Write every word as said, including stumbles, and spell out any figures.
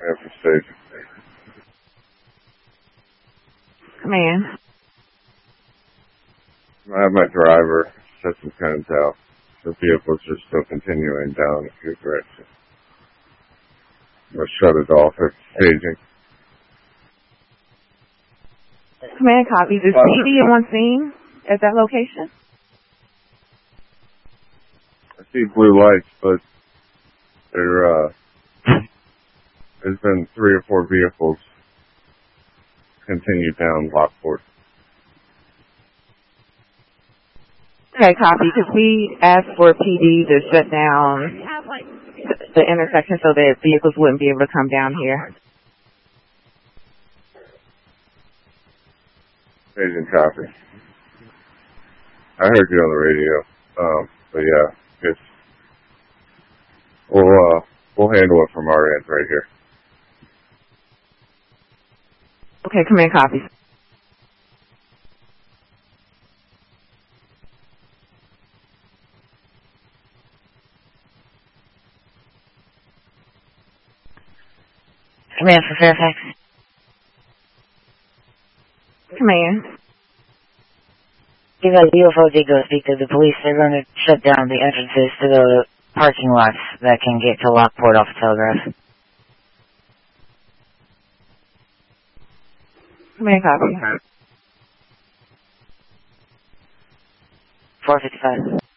After station. Command. I have my driver set some cones out. The vehicles are still continuing down a few directions. I'm going to shut it off at staging. Command copies. Is P D on scene at that location? I see blue lights, but there, uh, there's been three or four vehicles continue down Lockport. Okay, copy. Because we asked for P D to shut down the intersection so that vehicles wouldn't be able to come down here. Agent copy. I heard you on the radio. Um, but yeah, it's, we'll, uh, we'll handle it from our end right here. Okay, command copies. Command for Fairfax. Command. You got U F O did go speak to the police. They're going to shut down the entrances to the parking lots that can get to Lockport off Telegraph. Command copy. four fifty-five.